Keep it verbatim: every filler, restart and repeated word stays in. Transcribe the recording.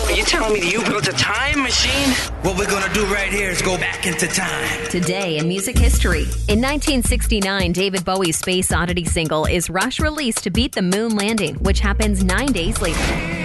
Are you telling me that you built a time machine? What we're gonna do right here is go back into time. Today in music history. In nineteen sixty-nine, David Bowie's Space Oddity single Is Rush released to beat the moon landing, which happens nine days later.